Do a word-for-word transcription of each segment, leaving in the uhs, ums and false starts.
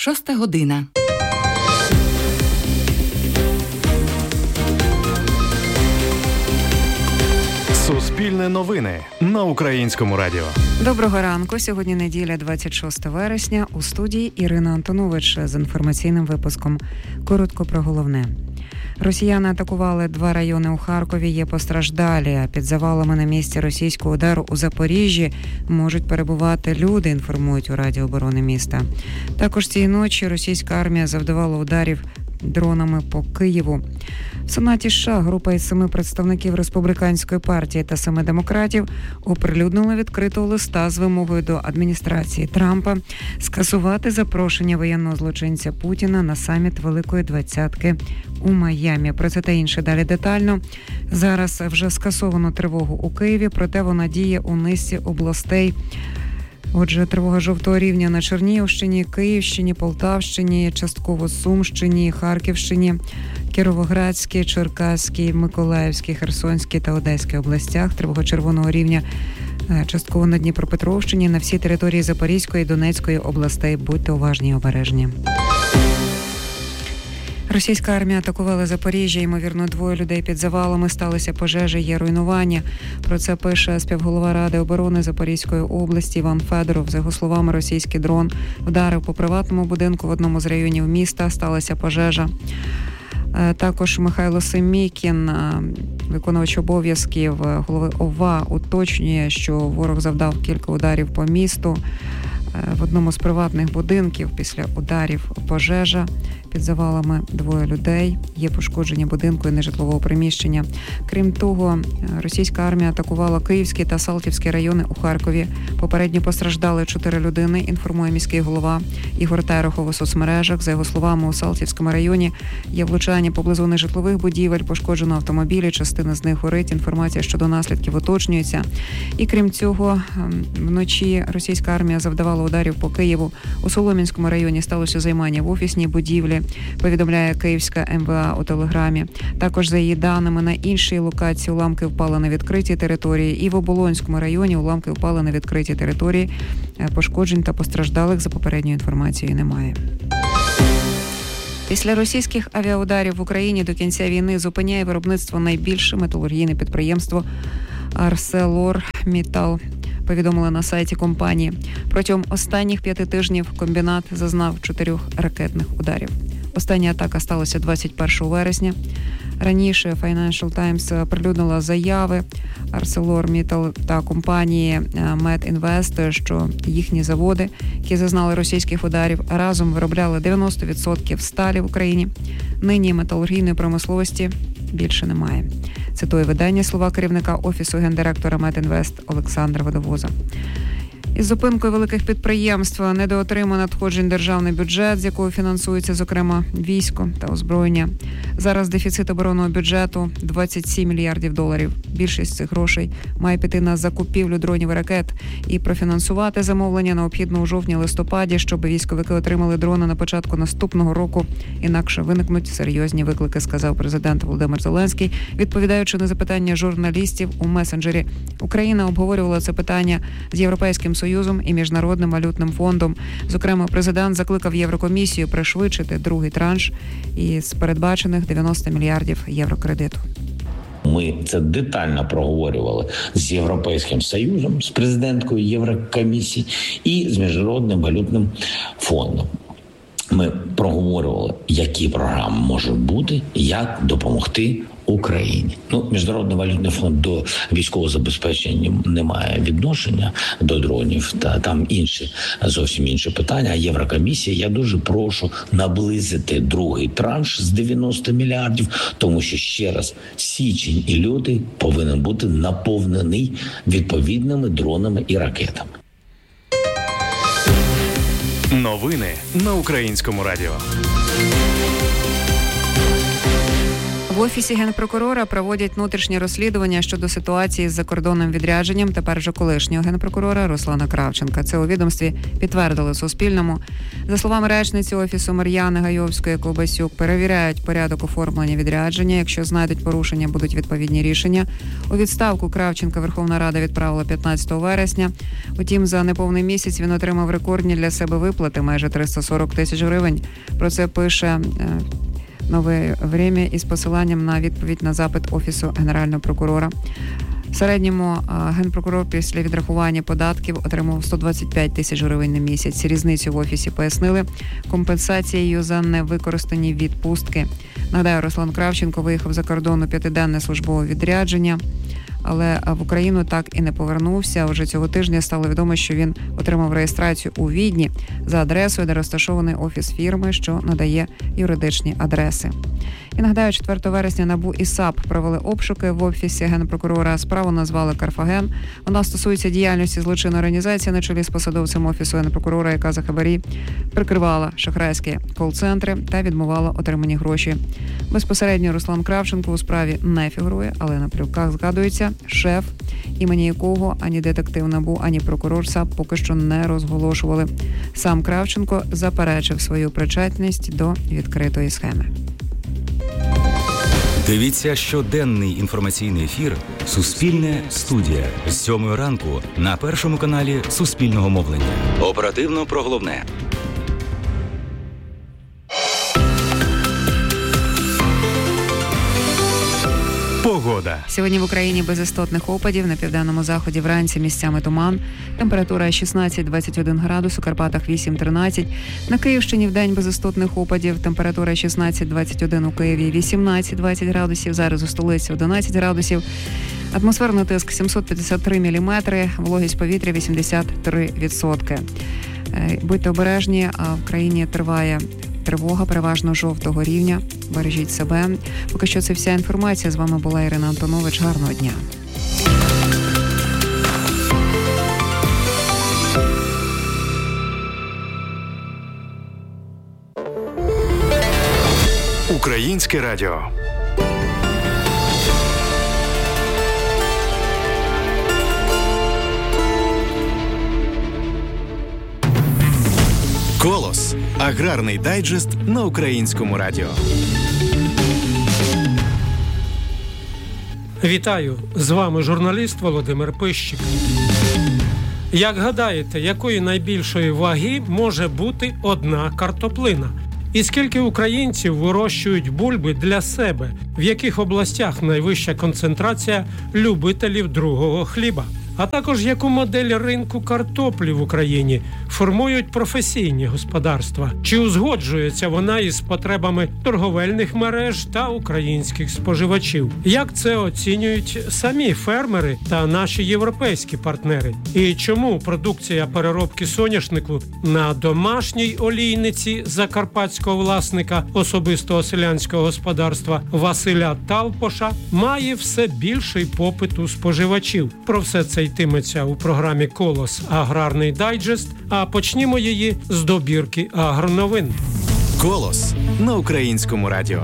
Шоста година. Суспільне новини на Українському радіо. Доброго ранку. Сьогодні неділя, двадцять шостого вересня. У студії Ірина Антонович з інформаційним випуском. Коротко про головне. Росіяни атакували два райони у Харкові, є постраждалі, а під завалами на місці російського удару у Запоріжжі можуть перебувати люди, інформують у Раді оборони міста. Також цієї ночі російська армія завдавала ударів дронами по Києву. В Сенаті США група із семи представників республіканської партії та семи демократів оприлюднила відкритого листа з вимогою до адміністрації Трампа скасувати запрошення воєнного злочинця Путіна на саміт Великої Двадцятки у Майамі. Про це та інше далі детально. Зараз вже скасовано тривогу у Києві, проте вона діє у низці областей. Отже, тривога жовтого рівня на Чернігівщині, Київщині, Полтавщині, частково Сумщині, Харківщині, Кіровоградській, Черкаській, Миколаївській, Херсонській та Одеській областях. Тривога червоного рівня частково на Дніпропетровщині, на всій території Запорізької і Донецької областей. Будьте уважні і обережні. Російська армія атакувала Запоріжжя. Ймовірно, двоє людей під завалами. Сталися пожежі, є руйнування. Про це пише співголова Ради оборони Запорізької області Іван Федоров. За його словами, російський дрон вдарив по приватному будинку в одному з районів міста. Сталася пожежа. Також Михайло Семікін, виконувач обов'язків голови ОВА, уточнює, що ворог завдав кілька ударів по місту. В одному з приватних будинків після ударів пожежа. Під завалами двоє людей. Є пошкодження будинку і нежитлового приміщення. Крім того, російська армія атакувала Київський та Салтівський райони у Харкові. Попередньо постраждали чотири людини, інформує міський голова Ігор Терехов у соцмережах. За його словами, у Салтівському районі є влучання поблизу нежитлових будівель, пошкоджено автомобілі, частина з них горить. Інформація щодо наслідків уточнюється. І крім цього, вночі російська армія завдавала ударів по Києву. У Солом'янському районі сталося займання в офісній будівлі, повідомляє Київська ем ве а у телеграмі. Також, за її даними, на іншій локації уламки впали на відкритій території. І в Оболонському районі уламки впали на відкритій території. Пошкоджень та постраждалих, за попередньою інформацією, немає. Після російських авіаударів в Україні до кінця війни зупиняє виробництво найбільше металургійне підприємство ArcelorMittal. Повідомили на сайті компанії. Протягом останніх п'яти тижнів комбінат зазнав чотирьох ракетних ударів. Остання атака сталася двадцять першого вересня. Раніше Financial Times оприлюднила заяви ArcelorMittal та компанії Metinvest, що їхні заводи, які зазнали російських ударів, разом виробляли дев'яносто відсотків сталі в Україні. Нині металургійної промисловості більше немає. Цитує видання слова керівника офісу гендиректора Metinvest Олександра Водовоза. Із зупинкою великих підприємств недоотримано надходжень державний бюджет, з якого фінансується, зокрема, військо та озброєння. Зараз дефіцит оборонного бюджету – двадцять сім мільярдів доларів. Більшість цих грошей має піти на закупівлю дронів і ракет. І профінансувати замовлення необхідно у жовтні-листопаді, щоб військовики отримали дрони на початку наступного року. Інакше виникнуть серйозні виклики, сказав президент Володимир Зеленський, відповідаючи на запитання журналістів у месенджері. Україна обговорювала це питання з Європейським Союзом і Міжнародним валютним фондом. Зокрема, президент закликав Єврокомісію пришвидшити другий транш із передбачених дев'яносто мільярдів євро кредиту. Ми це детально проговорювали з Європейським Союзом, з президенткою Єврокомісії і з Міжнародним валютним фондом. Ми проговорювали, які програми можуть бути, як допомогти Україні. Ну, Міжнародний валютний фонд до військового забезпечення не має відношення до дронів, та там інші, зовсім інші питання. А Єврокомісія, я дуже прошу наблизити другий транш з дев'яноста мільярдів, тому що, ще раз, січень і лютий повинен бути наповнений відповідними дронами і ракетами. Новини на Українському радіо. В Офісі Генпрокурора проводять внутрішнє розслідування щодо ситуації з закордонним відрядженням тепер вже колишнього генпрокурора Руслана Кравченка. Це у відомстві підтвердили Суспільному. За словами речниці Офісу Мар'яни Гайовської-Ковбасюк, перевіряють порядок оформлення відрядження. Якщо знайдуть порушення, будуть відповідні рішення. У відставку Кравченка Верховна Рада відправила п'ятнадцятого вересня. Утім, за неповний місяць він отримав рекордні для себе виплати – майже триста сорок тисяч гривень. Про це пише «Нове время» із посиланням на відповідь на запит Офісу Генерального прокурора. В середньому генпрокурор після відрахування податків отримав сто двадцять п'ять тисяч гривень на місяць. Різницю в Офісі пояснили компенсацією за невикористані відпустки. Нагадаю, Руслан Кравченко виїхав за кордон у п'ятиденне службове відрядження, але в Україну так і не повернувся. Вже цього тижня стало відомо, що він отримав реєстрацію у Відні за адресою, де розташований офіс фірми, що надає юридичні адреси. І нагадаю, четвертого вересня НАБУ і САП провели обшуки в Офісі Генпрокурора. Справу назвали «Карфаген». Вона стосується діяльності злочинної організації на чолі з посадовцем Офісу Генпрокурора, яка за хабарі прикривала шахрайські кол-центри та відмивала отримані гроші. Безпосередньо Руслан Кравченко у справі не фігурує, але на плівках згадується шеф, імені якого ані детектив НАБУ, ані прокурор САП поки що не розголошували. Сам Кравченко заперечив свою причетність до відкритої схеми. Дивіться щоденний інформаційний ефір «Суспільне студія» з сьомої ранку на першому каналі Суспільного мовлення. Оперативно про головне. Погода. Сьогодні в Україні без істотних опадів. На південному заході вранці місцями туман. Температура шістнадцять двадцять один градус, у Карпатах вісім тринадцять. На Київщині вдень без істотних опадів. Температура шістнадцять двадцять один у Києві, вісімнадцять двадцять градусів. Зараз у столиці одинадцять градусів. Атмосферний тиск сімсот п'ятдесят три міліметри, вологість повітря вісімдесят три відсотки. Будьте обережні, а в країні триває тривога переважно жовтого рівня. Бережіть себе. Поки що це вся інформація. З вами була Ірина Антонович. Гарного дня. Українське радіо. Колос. Аграрний дайджест на Українському радіо. Вітаю! З вами журналіст Володимир Пищик. Як гадаєте, якої найбільшої ваги може бути одна картоплина? І скільки українців вирощують бульби для себе? В яких областях найвища концентрація любителів другого хліба? А також яку модель ринку картоплі в Україні формують професійні господарства? Чи узгоджується вона із потребами торговельних мереж та українських споживачів? Як це оцінюють самі фермери та наші європейські партнери? І чому продукція переробки соняшнику на домашній олійниці закарпатського власника особистого селянського господарства Василя Талпоша має все більший попит у споживачів? Про все це йтиметься у програмі «Колос. Аграрний дайджест», а почнімо її з добірки агроновин. Колос на Українському радіо.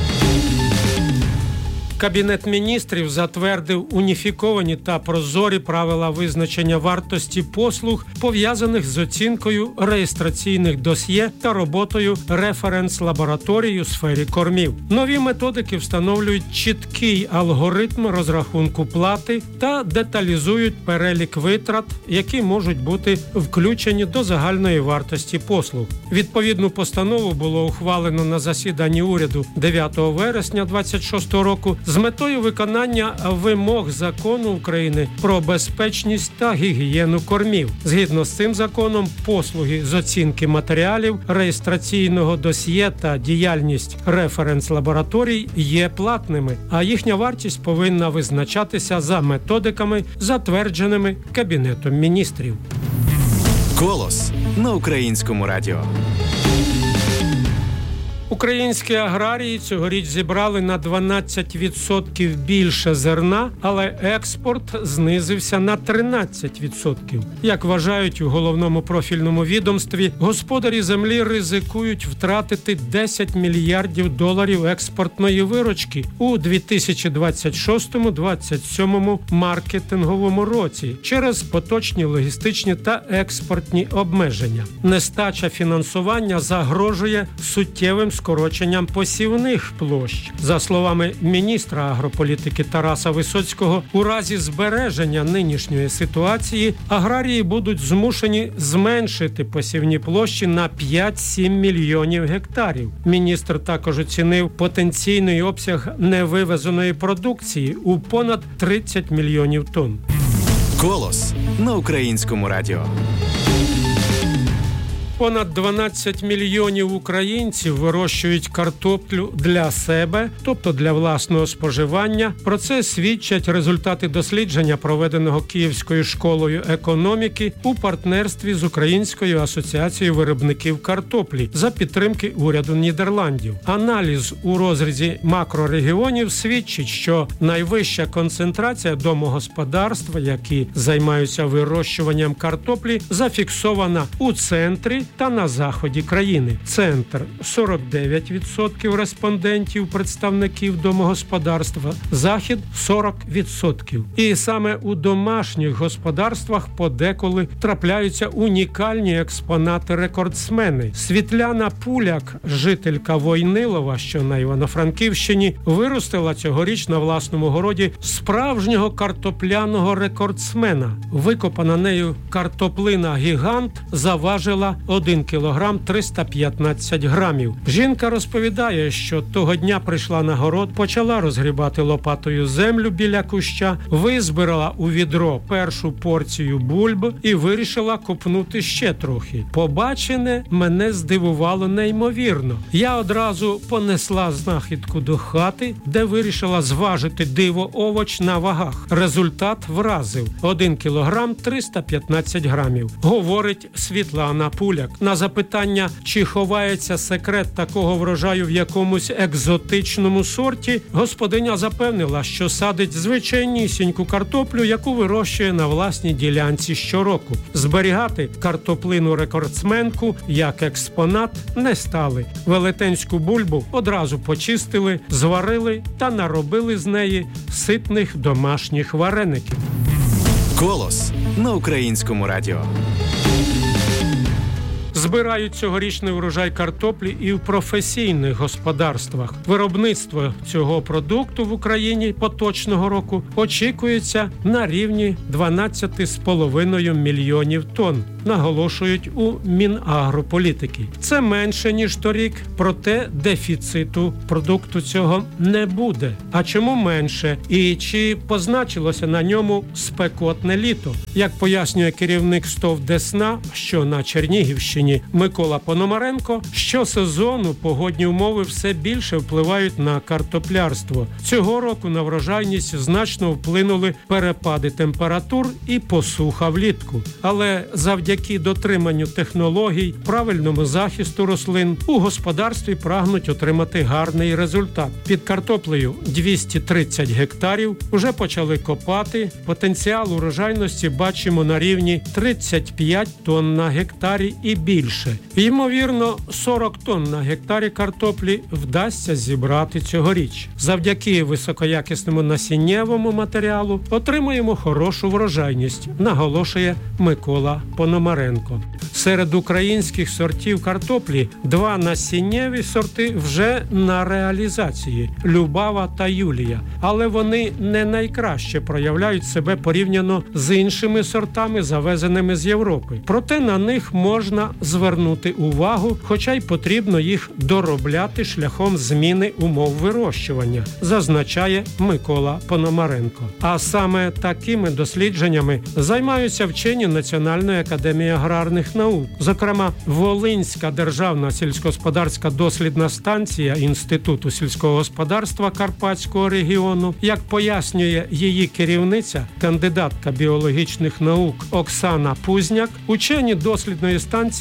Кабінет міністрів затвердив уніфіковані та прозорі правила визначення вартості послуг, пов'язаних з оцінкою реєстраційних досьє та роботою референс-лабораторій у сфері кормів. Нові методики встановлюють чіткий алгоритм розрахунку плати та деталізують перелік витрат, які можуть бути включені до загальної вартості послуг. Відповідну постанову було ухвалено на засіданні уряду дев'ятого вересня двадцять шостого року з метою виконання вимог Закону України про безпечність та гігієну кормів. Згідно з цим законом, послуги з оцінки матеріалів, реєстраційного досьє та діяльність референс-лабораторій є платними, а їхня вартість повинна визначатися за методиками, затвердженими Кабінетом міністрів. Колос на Українському радіо. Українські аграрії цьогоріч зібрали на дванадцять відсотків більше зерна, але експорт знизився на тринадцять відсотків. Як вважають у головному профільному відомстві, господарі землі ризикують втратити десять мільярдів доларів експортної виручки у дві тисячі двадцять шостому - двадцять сьомому маркетинговому році через поточні логістичні та експортні обмеження. Нестача фінансування загрожує суттєвим скороченням посівних площ. За словами міністра агрополітики Тараса Висоцького, у разі збереження нинішньої ситуації аграрії будуть змушені зменшити посівні площі на п'ять-сім мільйонів гектарів. Міністр також оцінив потенційний обсяг невивезеної продукції у понад тридцять мільйонів тонн. Голос на Українському радіо. Понад дванадцять мільйонів українців вирощують картоплю для себе, тобто для власного споживання. Про це свідчать результати дослідження, проведеного Київською школою економіки у партнерстві з Українською асоціацією виробників картоплі за підтримки уряду Нідерландів. Аналіз у розрізі макрорегіонів свідчить, що найвища концентрація домогосподарств, які займаються вирощуванням картоплі, зафіксована у центрі та на заході країни. Центр – сорок дев'ять відсотків респондентів, представників домогосподарства, захід – сорок відсотків. І саме у домашніх господарствах подеколи трапляються унікальні експонати-рекордсмени. Світляна Пуляк, жителька Войнилова, що на Івано-Франківщині, виростила цьогоріч на власному городі справжнього картопляного рекордсмена. Викопана нею картоплина «Гігант» заважила один кілограм триста п'ятнадцять грамів. Жінка розповідає, що того дня прийшла на город, почала розгрібати лопатою землю біля куща, визбирала у відро першу порцію бульб і вирішила копнути ще трохи. Побачене мене здивувало неймовірно. Я одразу понесла знахідку до хати, де вирішила зважити диво-овоч на вагах. Результат вразив – один кілограм триста п'ятнадцять грамів, говорить Світлана Пуляк. На запитання, чи ховається секрет такого врожаю в якомусь екзотичному сорті, господиня запевнила, що садить звичайнісіньку картоплю, яку вирощує на власній ділянці щороку. Зберігати картоплину-рекордсменку як експонат не стали. Велетенську бульбу одразу почистили, зварили та наробили з неї ситних домашніх вареників. Голос на Українському радіо. Збирають цьогорічний врожай картоплі і в професійних господарствах. Виробництво цього продукту в Україні поточного року очікується на рівні дванадцять з половиною мільйонів тонн, наголошують у Мінагрополітики. Це менше, ніж торік, проте дефіциту продукту цього не буде. А чому менше? І чи позначилося на ньому спекотне літо? Як пояснює керівник СТОВ «Десна», що на Чернігівщині, Микола Пономаренко, щосезону погодні умови все більше впливають на картоплярство. Цього року на врожайність значно вплинули перепади температур і посуха влітку. Але завдяки дотриманню технологій, правильному захисту рослин, у господарстві прагнуть отримати гарний результат. Під картоплею двісті тридцять гектарів вже почали копати. Потенціал урожайності бачимо на рівні тридцять п'ять тонн на гектарі і більше. Ймовірно, сорок тонн на гектарі картоплі вдасться зібрати цьогоріч. Завдяки високоякісному насіннєвому матеріалу отримуємо хорошу врожайність, наголошує Микола Пономаренко. Серед українських сортів картоплі два насіннєві сорти вже на реалізації – Любава та Юлія. Але вони не найкраще проявляють себе порівняно з іншими сортами, завезеними з Європи. Проте на них можна звернути увагу, хоча й потрібно їх доробляти шляхом зміни умов вирощування, зазначає Микола Пономаренко. А саме такими дослідженнями займаються вчені Національної академії аграрних наук. Зокрема, Волинська державна сільськогосподарська дослідна станція Інституту сільського господарства Карпатського регіону, як пояснює її керівниця, кандидатка біологічних наук Оксана Пузняк, учені дослідної станції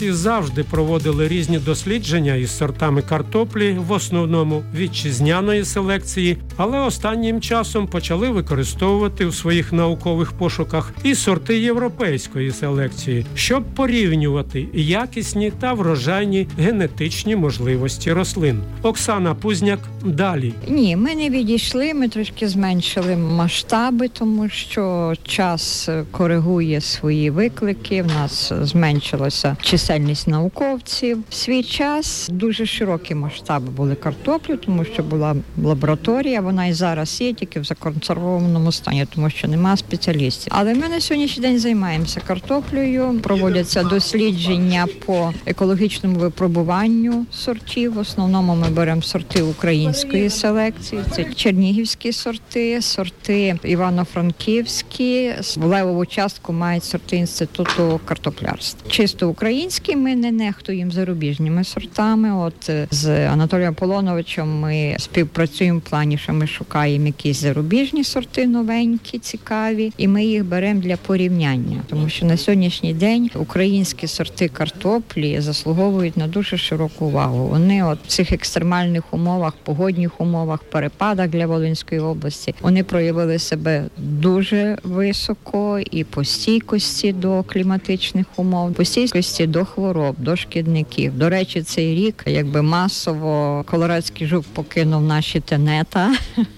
науковці завжди проводили різні дослідження із сортами картоплі, в основному вітчизняної селекції, але останнім часом почали використовувати у своїх наукових пошуках і сорти європейської селекції, щоб порівнювати якісні та врожайні генетичні можливості рослин. Оксана Пузняк далі. Ні, ми не відійшли, ми трошки зменшили масштаби, тому що час коригує свої виклики, в нас зменшилася чисельність науковців. В свій час дуже широкі масштаби були картоплі, тому що була лабораторія, вона і зараз є, тільки в законсервованому стані, тому що нема спеціалістів. Але ми на сьогоднішній день займаємося картоплею, проводяться дослідження по екологічному випробуванню сортів. В основному ми беремо сорти української селекції, це чернігівські сорти, сорти івано-франківські, левову частку мають сорти Інституту картоплярства. Чисто українські, ми не нехтуємо зарубіжними сортами. От з Анатолієм Полоновичем ми співпрацюємо в плані, що ми шукаємо якісь зарубіжні сорти новенькі, цікаві, і ми їх беремо для порівняння. Тому що на сьогоднішній день українські сорти картоплі заслуговують на дуже широку увагу. Вони от в цих екстремальних умовах, погодних умовах, перепадах для Волинської області, вони проявили себе дуже високо і по стійкості до кліматичних умов, по стійкості до хвороб, до шкідників. До речі, цей рік якби масово колорадський жук покинув наші тенета.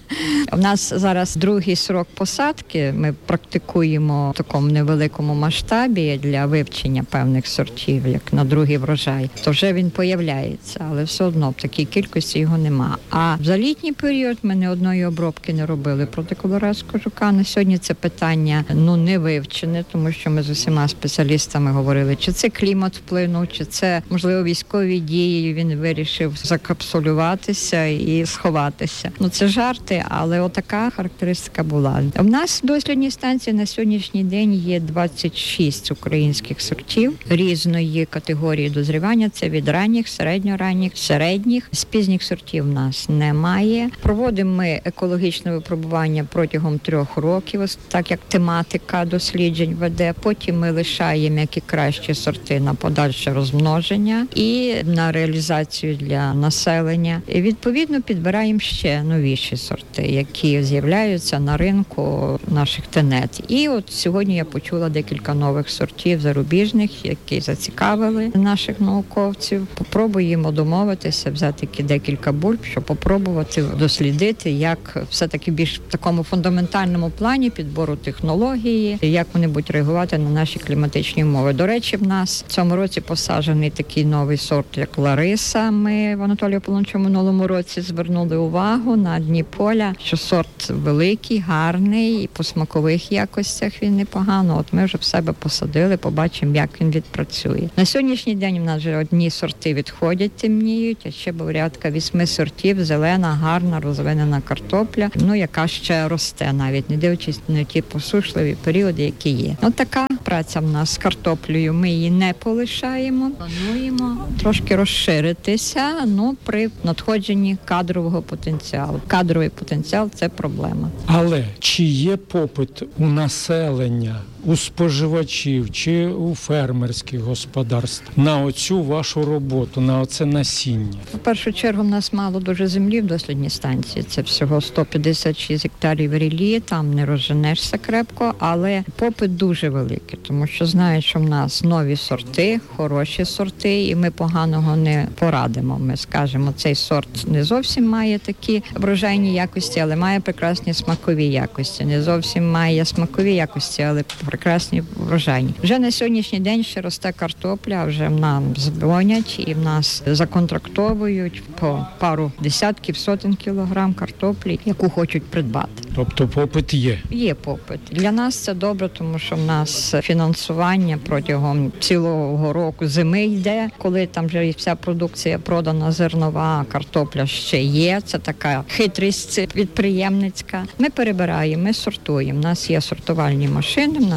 У нас зараз другий срок посадки, ми практикуємо в такому невеликому масштабі для вивчення певних сортів, як на другий врожай, то вже він появляється, але все одно в такій кількості його нема. А за літній період ми ні одної обробки не робили проти колорадського жука. На сьогодні це питання ну не вивчене, тому що ми з усіма спеціалістами говорили, чи це клімат вплинув, чи це, можливо, військові дії, він вирішив закапсулюватися і сховатися. Ну це жарти, але отака характеристика була. У нас в дослідній станції на сьогоднішній день є двадцять шість українських сортів різної категорії дозрівання. Це від ранніх, середньоранніх, середніх. З пізніх сортів в нас немає. Проводимо ми екологічне випробування протягом трьох років, так як тематика досліджень веде. Потім ми лишаємо які кращі сорти на подальше розмноження і на реалізацію для населення. І відповідно підбираємо ще новіші сорти, які з'являються на ринку наших тенет. І от сьогодні я почула декілька нових сортів зарубіжних, які зацікавили наших науковців. Попробуємо домовитися, взяти декілька бульб, щоб попробувати дослідити, як все-таки більш в такому фундаментальному плані підбору технології, як вони будуть реагувати на наші кліматичні умови. До речі, в нас в цьому році посаджений такий новий сорт, як Лариса. Ми в Анатолію Полончому минулому році звернули увагу на дні поля, що сорт великий, гарний, і по смакових якостях він непогано. От ми вже в себе посадили, побачимо, як він відпрацює. На сьогоднішній день у нас вже одні сорти відходять, темніють, а ще порядка вісьми сортів, зелена, гарна, розвинена картопля, ну, яка ще росте, навіть не дивлячись на ті посушливі періоди, які є. От така праця в нас з картоплею, ми її не полишаємо. Плануємо трошки розширитися, ну, при надходженні кадрового потенціалу. Кадровий потенціал – це проблема. Але чи є попит у населення, у споживачів чи у фермерських господарств на оцю вашу роботу, на оце насіння? В першу чергу в нас мало дуже землі в дослідній станції. Це всього сто п'ятдесят шість гектарів ріллі, там не розженешся крепко, але попит дуже великий, тому що знають, що в нас нові сорти, хороші сорти, і ми поганого не порадимо. Ми скажемо, цей сорт не зовсім має такі врожайні якості, але має прекрасні смакові якості. Не зовсім має смакові якості, але прекрасні врожайні. Вже на сьогоднішній день ще росте картопля, вже нам дзвонять і в нас законтрактовують по пару десятків, сотень кілограм картоплі, яку хочуть придбати. Тобто попит є? Є попит. Для нас це добре, тому що в нас фінансування протягом цілого року зими йде, коли там вже вся продукція продана, зернова, картопля ще є. Це така хитрість підприємницька. Ми перебираємо, ми сортуємо. У нас є сортувальні машини, у нас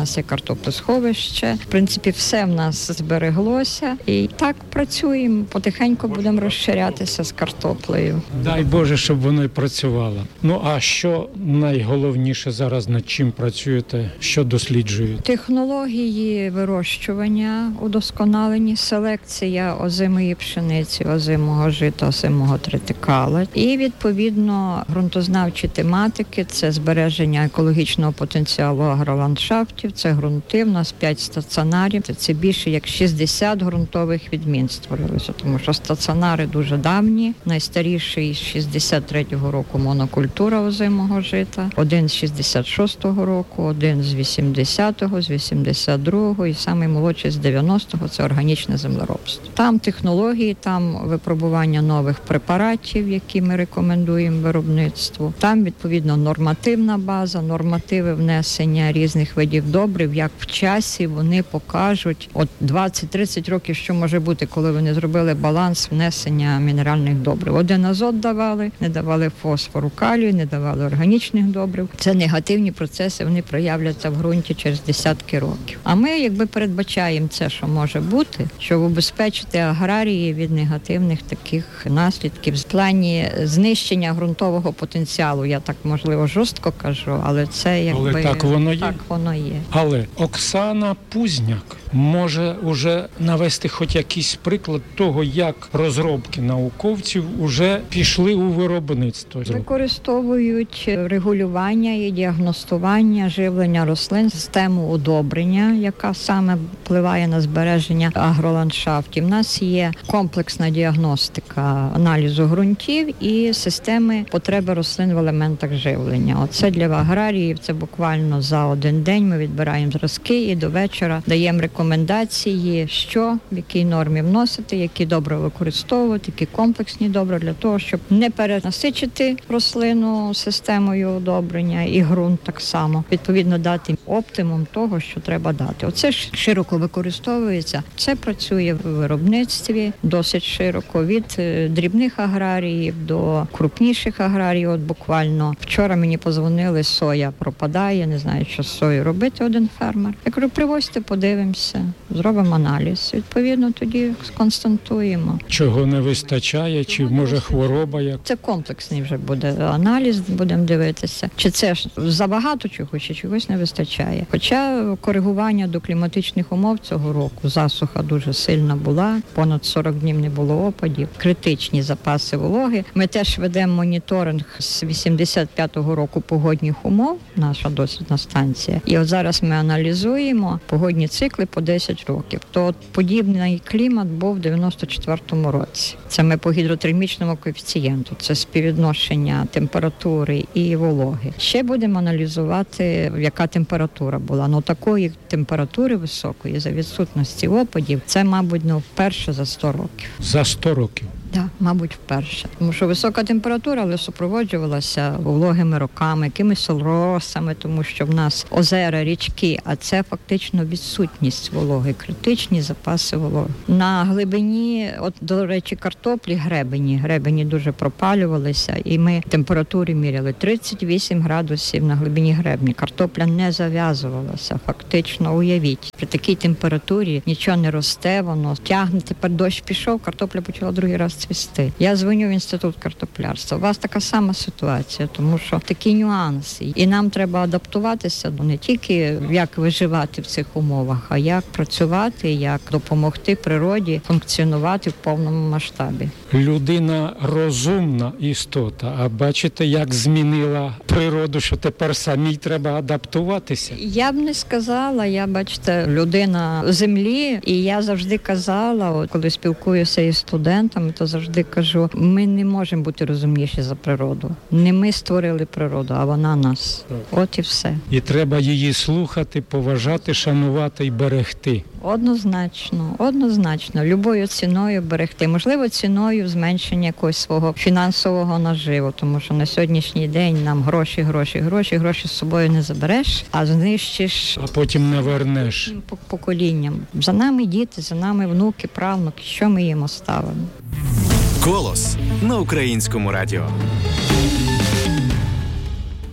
нас є картоплесховище. В принципі, все в нас збереглося. І так працюємо. Потихеньку будемо розширятися з картоплею. Дай Боже, щоб воно й працювало. Ну, а що найголовніше зараз, над чим працюєте, що досліджуєте? Технології вирощування удосконалені, селекція озимої пшениці, озимого жита, озимого тритикала. І, відповідно, ґрунтознавчі тематики – це збереження екологічного потенціалу агроландшафтів, це ґрунти, в нас п'ять стаціонарів, це більше як шістдесят ґрунтових відмін створилося, тому що стаціонари дуже давні, найстаріший з шістдесят третього року монокультура озимого жита, один з шістдесят шостого року, один з вісімдесятого, з вісімдесят другого і самий молодший з дев'яностого – це органічне землеробство. Там технології, там випробування нових препаратів, які ми рекомендуємо виробництву. Там, відповідно, нормативна база, нормативи внесення різних видів добрив, як в часі вони покажуть от двадцять-тридцять років, що може бути, коли вони зробили баланс внесення мінеральних добрив. Один азот давали, не давали фосфору, калію, не давали органічних добрив. Це негативні процеси, вони проявляться в ґрунті через десятки років. А ми, якби передбачаємо це, що може бути, щоб убезпечити аграрії від негативних таких наслідків в плані знищення ґрунтового потенціалу. Я так, можливо, жорстко кажу, але це якби... Але так воно є. Так воно є. Але Оксана Пузняк може уже навести хоч якийсь приклад того, як розробки науковців уже пішли у виробництво. Використовують регулювання і діагностування живлення рослин, систему удобрення, яка саме впливає на збереження агроландшафтів. У нас є комплексна діагностика аналізу ґрунтів і системи потреби рослин в елементах живлення. Оце для аграріїв, це буквально за один день ми відбираємо зразки і до вечора даємо рекомендації, що, в якій нормі вносити, які добре використовувати, які комплексні добра для того, щоб не перенасичити рослину системою удобрення і ґрунт так само. Відповідно, дати оптимум того, що треба дати. Оце ж широко використовується. Це працює в виробництві досить широко, від дрібних аграріїв до крупніших аграріїв. От буквально вчора мені подзвонили, соя пропадає, не знаю, що з сою робити один фермер. Я кажу, привозьте, подивимося, зробимо аналіз. Відповідно, тоді сконстатуємо. Чого не вистачає, чи може хвороба як? Це комплексний вже буде аналіз, будемо дивитися. Чи це ж забагато чогось, чи чогось не вистачає. Хоча коригування до кліматичних умов цього року, засуха дуже сильна була, понад сорок днів не було опадів, критичні запаси вологи. Ми теж ведемо моніторинг з вісімдесят п'ятого року погодних умов, наша дослідна станція. І от зараз ми аналізуємо погодні цикли по десять років. То от подібний клімат був в дев'яносто четвертому році. Це ми по гідротермічному коефіцієнту, це співвідношення температури і вологи. Ще будемо аналізувати, яка температура була. Ну такої температури високої за відсутності опадів, це, мабуть, не вперше за сто років. За сто років? Так, да, мабуть, вперше. Тому що висока температура, але супроводжувалася вологими роками, якимись росами, тому що в нас озера, річки, а це фактично відсутність вологи, критичні запаси вологи. На глибині, от, до речі, картоплі гребені, гребені дуже пропалювалися, і ми температури міряли тридцять вісім градусів на глибині гребні. Картопля не зав'язувалася, фактично, уявіть. При такій температурі нічого не росте, воно тягне, тепер дощ пішов, картопля почала другий раз цвісти. Я дзвоню в інститут картоплярства. У вас така сама ситуація, тому що такі нюанси. І нам треба адаптуватися не тільки як виживати в цих умовах, а як працювати, як допомогти природі функціонувати в повному масштабі. Людина розумна істота, а бачите, як змінила природу, що тепер самій треба адаптуватися? Я б не сказала, я, бачите, людина землі, і я завжди казала, от коли спілкуюся із студентами, то завжди кажу, ми не можемо бути розумніші за природу. Не ми створили природу, а вона нас. От і все. І треба її слухати, поважати, шанувати і берегти. Однозначно, однозначно. Любою ціною берегти. Можливо, ціною зменшення якогось свого фінансового наживу, тому що на сьогоднішній день нам гроші, гроші, гроші, гроші з собою не забереш, а знищиш. А потім не вернеш. Поколінням. За нами діти, за нами внуки, правнуки. Що ми їм оставимо? Колос на Українському радіо.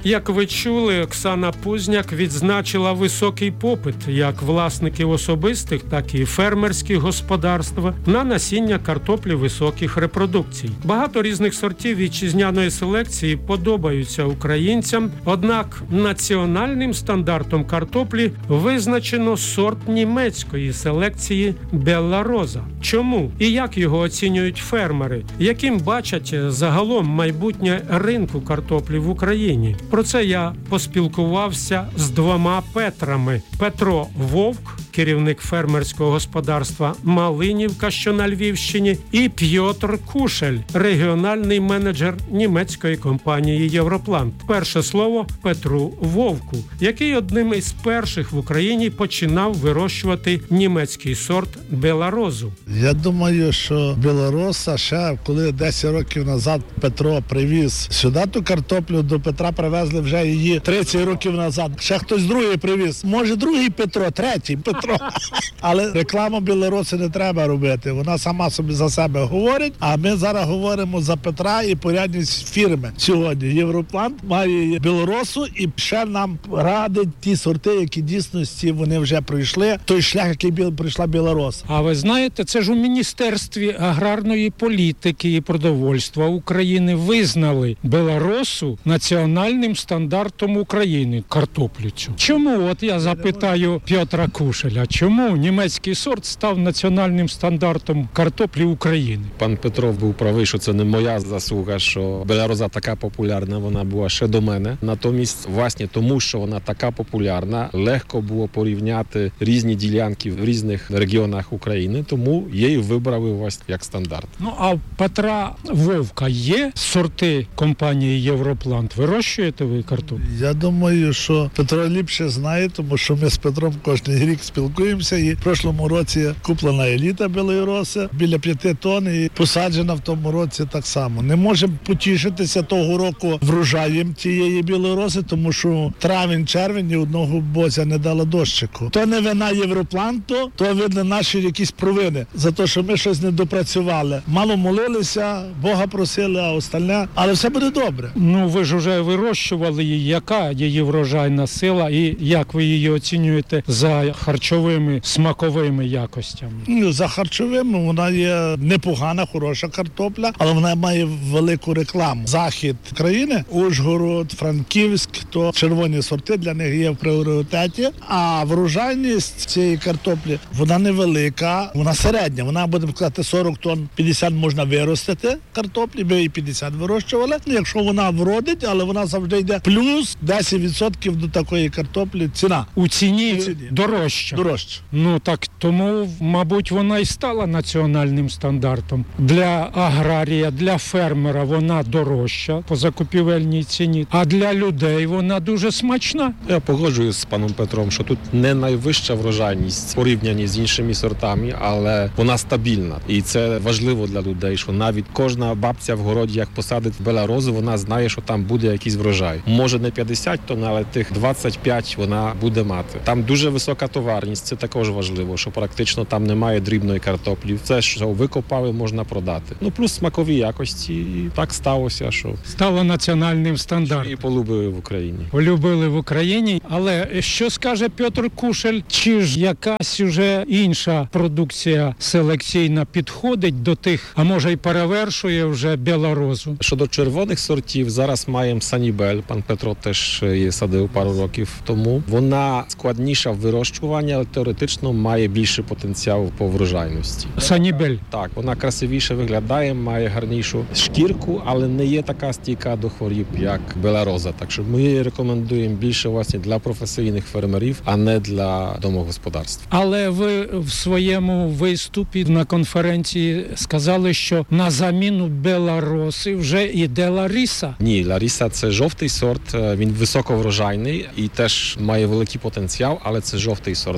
Як ви чули, Оксана Пузняк відзначила високий попит як власників особистих, так і фермерських господарств на насіння картоплі високих репродукцій. Багато різних сортів вітчизняної селекції подобаються українцям, однак національним стандартом картоплі визначено сорт німецької селекції Белла Роза. Чому і як його оцінюють фермери? Яким бачать загалом майбутнє ринку картоплі в Україні? Про це я поспілкувався з двома Петрами. Петро Вовк, керівник фермерського господарства Малинівка, що на Львівщині, і Пьотр Кушель, регіональний менеджер німецької компанії «Європлант». Перше слово Петру Вовку, який одним із перших в Україні починав вирощувати німецький сорт Беларозу. Я думаю, що Белароса ще, коли десять років назад Петро привіз сюди ту картоплю, до Петра привезли вже її тридцять років назад. Ще хтось другий привіз. Може, другий Петро, третій Петро. Але рекламу Белароси не треба робити. Вона сама собі за себе говорить, а ми зараз говоримо за Петра і порядність фірми. Сьогодні Європлант має Беларосу і ще нам радить ті сорти, які дійсності вони вже пройшли, той шлях, який пройшла Белароса. А ви знаєте, це ж у Міністерстві аграрної політики і продовольства України визнали Беларосу національним стандартом України, картоплю цю. Чому, от я запитаю Пьотра Кушеля, чому німецький сорт став національним стандартом картоплі України? Пан Петров був правий, що це не моя заслуга, що Белароза така популярна, вона була ще до мене. Натомість, власне, тому що вона така популярна, легко було порівняти різні ділянки в різних регіонах України, тому її вибрали власне як стандарт. Ну, а в Петра Вовка є сорти компанії «Європлант»? Вирощуєте ви картоплю? Я думаю, що Петро ліпше знає, тому що ми з Петром кожен рік спілкуємося, і в прошлому році куплена еліта Белароси, біля п'яти тонн, і посаджена в тому році так само. Не можемо потішитися того року врожаєм тієї Белароси, тому що травень-червень ні одного бозя не дало дощику. То не вина Європланту, то видно наші якісь провини за те, що ми щось не допрацювали. Мало молилися, Бога просили, а остальне, але все буде добре. Ну, ви ж вже вирощували її. Яка її врожайна сила і як ви її оцінюєте за харчовими, смаковими якостями? Ну, за харчовими вона є непогана, хороша картопля, але вона має велику рекламу. Захід країни, Ужгород, Франківськ, то червоні сорти для них є в пріоритеті, а врожайність цієї картоплі, вона невелика, вона середня, вона, будемо сказати, сорок тонн, п'ятдесят можна виростити картоплі, ми і п'ятдесят вирощували, ну, якщо вона вродить, але вона завжди йде плюс десять відсотків до такої картоплі ціна. У ціні, У ціні. дорожча. Дорожча. Ну так тому, мабуть, вона і стала національним стандартом. Для аграрія, для фермера вона дорожча по закупівельній ціні, а для людей вона дуже смачна. Я погоджуюсь з паном Петром, що тут не найвища врожайність порівняні з іншими сортами, але вона стабільна. І це важливо для людей, що навіть кожна бабця в городі, як посадить Беларозу, вона знає, що там буде якийсь врожай. Може не п'ятдесят тонн, але тих двадцять п'ять вона буде мати. Там дуже висока товарність, це також важливо, що практично там немає дрібної картоплі. Це, що викопали, можна продати. Ну, плюс смакові якості. І так сталося, що... Стало національним стандартом. І полюбили в Україні. Полюбили в Україні. Але що скаже Пьотр Кушель? Чи ж якась уже інша продукція селекційна підходить до тих, а може й перевершує вже Беларозу? Щодо червоних сортів, зараз маємо Санібель. Пан Петро теж її садив пару років тому. Вона складніша в вирощуванні, але теоретично має більший потенціал по врожайності. Санібель. Так, вона красивіше виглядає, має гарнішу шкірку, але не є така стійка до хворіб, як Белароза. Так що ми її рекомендуємо більше власне для професійних фермерів, а не для домогосподарств. Але ви в своєму виступі на конференції сказали, що на заміну Белароси вже йде Ларіса. Ні, Ларіса – це жовтий сорт, він високоврожайний і теж має великий потенціал, але це жовтий сорт.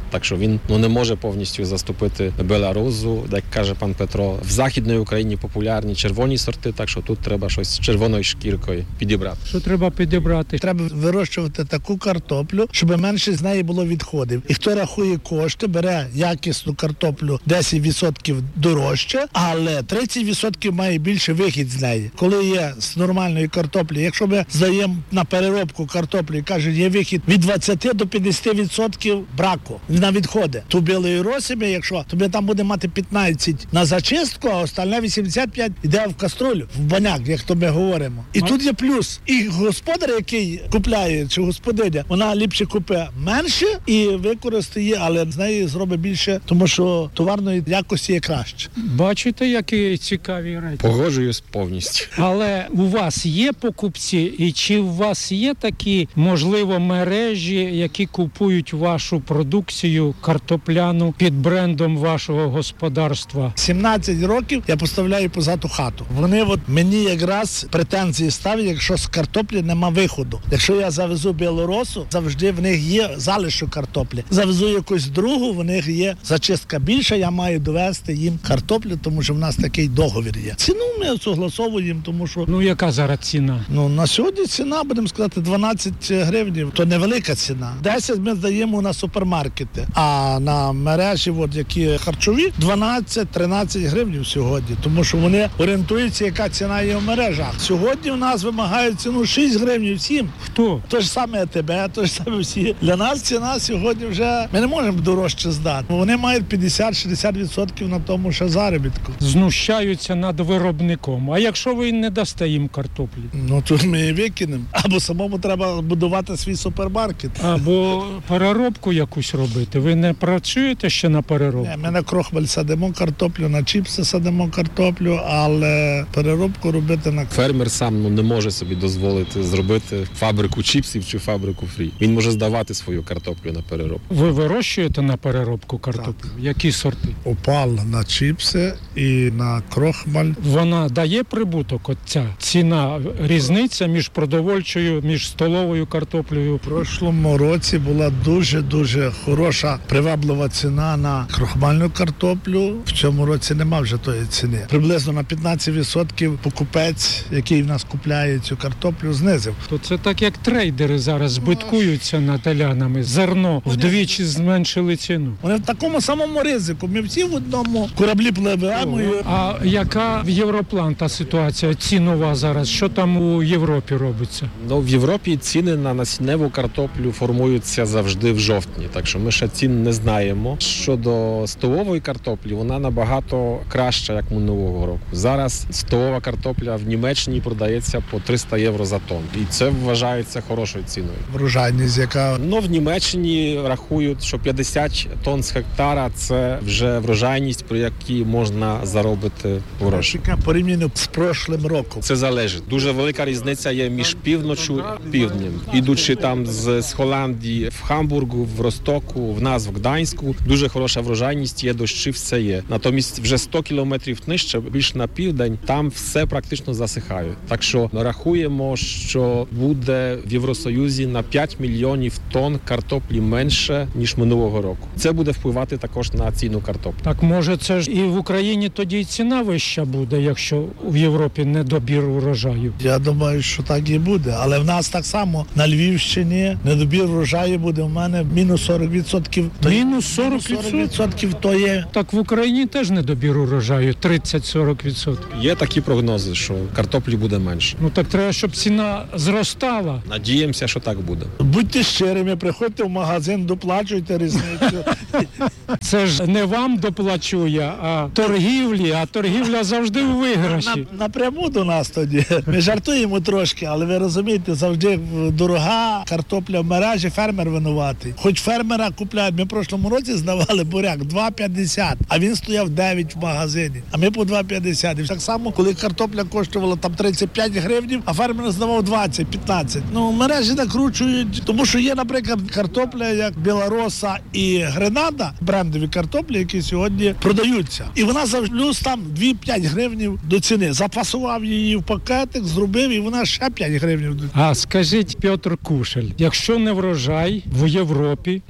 Так що він ну, не може повністю заступити беларозу, як каже пан Петро. В Західній Україні популярні червоні сорти, так що тут треба щось з червоною шкіркою підібрати. Що треба підібрати? Треба вирощувати таку картоплю, щоб менше з неї було відходів. І хто рахує кошти, бере якісну картоплю десять відсотків дорожче, але тридцять відсотків має більше вихід з неї. Коли є з нормальної картоплі, якщо ми здаємо на переробку картоплі, каже, є вихід від двадцять до п'ятдесят відсотків браку на відходи. Ту білої розсипи, якщо, то ми там буде мати п'ятнадцять на зачистку, а остальне вісімдесят п'ять йде в каструлю, в баняк, як то ми говоримо. І а? Тут є плюс. І господар, який купляє, чи господиня, вона ліпше купе менше і використає, але з неї зробить більше, тому що товарної якості є краще. Бачите, які цікаві речі? Погоджуюсь повністю. Але у вас є покупці, і чи у вас є такі, можливо, мережі, які купують вашу продукцію картопляну під брендом вашого господарства? сімнадцять років я поставляю позаду хату. Вони от мені якраз претензії ставлять, якщо з картоплі нема виходу. Якщо я завезу білоросу, завжди в них є залишок картоплі. Завезу якусь другу, в них є зачистка більша, я маю довести їм картоплю, тому що в нас такий договір є. Ціну ми согласовуємо, тому що... Ну, яка зараз ціна? Ну, на сьогодні ціна, будемо сказати, дванадцять гривень. То невелика ціна. десять ми здаємо на супермаркети, а на мережі, от, які харчові, дванадцять-тринадцять гривень сьогодні, тому що вони орієнтуються, яка ціна є в мережах. Сьогодні у нас вимагають ціну шість гривень всім. Хто? То ж саме АТБ, то ж саме всі. Для нас ціна сьогодні вже, ми не можемо дорожче здати. Вони мають п'ятдесят-шістдесят відсотків на тому, що заробітку. Знущаються над виробником. А якщо ви не дасте їм картоплі? Ну, тут ми її викинемо. Або самому треба будувати свій супермаркет. Або переробку якусь робити. Ви не працюєте ще на переробку? Не, ми на крохмаль садимо картоплю, на чіпси садимо картоплю, але переробку робити на... Фермер сам ну, не може собі дозволити зробити фабрику чіпсів чи фабрику фрі. Він може здавати свою картоплю на переробку. Ви вирощуєте на переробку картоплю? Так. Які сорти? Опал на чіпси і на крохмаль. Вона дає прибуток, от ця ціна, різниця між продовольчою, між столовою картоплею? В прошлому році була дуже-дуже хороша, приваблива ціна на крохмальну картоплю. В цьому році нема вже тої ціни. Приблизно на п'ятнадцять відсотків покупець, який в нас купляє цю картоплю, знизив. То це так, як трейдери зараз збиткуються над телянами. Зерно вдвічі зменшили ціну. Вони в такому самому ризику. Ми всі в одному кораблі пливемо. А яка в Європлан ситуація цінова зараз? Що там у Європі робиться? Ну, в Європі ціни на насінневу картоплю формуються завжди в жовтні, так що ми ще цін не знаємо. Щодо столової картоплі, вона набагато краща, як минулого року. Зараз столова картопля в Німеччині продається по триста євро за тонн. І це вважається хорошою ціною. Врожайність яка? Ну, в Німеччині рахують, що п'ятдесят тонн з гектара – це вже врожайність, при якій можна заробити гроші. Порівняно з прошлим роком. Це залежить. Дуже велика різниця є між півночю і півднем. Ідучи там з, з Голландії в Хамбургу, в Ростоку, в нас в Гданську, дуже хороша врожайність є, дощі, все є. Натомість вже сто кілометрів нижче, більш на південь, там все практично засихає. Так що рахуємо, що буде в Євросоюзі на п'ять мільйонів тонн картоплі менше, ніж минулого року. Це буде впливати також на ціну картоплі. Так може це ж і в Україні тоді і ціна вища буде, якщо в Європі недобір урожаю? Я думаю, що так і буде. Але в нас так само на Львівщині недобір урожаю буде в мене мінус сорок відсотків. Мінус сорок відсотків то є. Так в Україні теж недобір урожаю, тридцять-сорок відсотків. Є такі прогнози, що картоплі буде менше. Ну так треба, щоб ціна зростала. Надіємося, що так буде. Будьте щирими, приходьте в магазин, доплачуйте різницю. Це ж не вам доплачує, а торгівлі, а торгівля завжди у виграші. На, напряму до нас тоді. Ми жартуємо трошки, але ви розумієте, завжди дорога картопля в мережі, фермер винуватий. Хоч фермера купляють, ми в прошлому році здавали буряк два п'ятдесят, а він стояв дев'ять в магазині, а ми по два п'ятдесят. І так само, коли картопля коштувала там тридцять п'ять гривень, а фермер здавав двадцять-п'ятнадцять. Ну, мережі накручують, тому що є, наприклад, картопля, як Білороса і Гренада, брендові картоплі, які сьогодні продаються. І вона завжди плюс там дві-п'ять гривень до ціни. Запасував її в пакетик, зробив, і вона ще п'ять гривень. А скажіть, Петр Кушель, якщо не врожай в Європі, минулого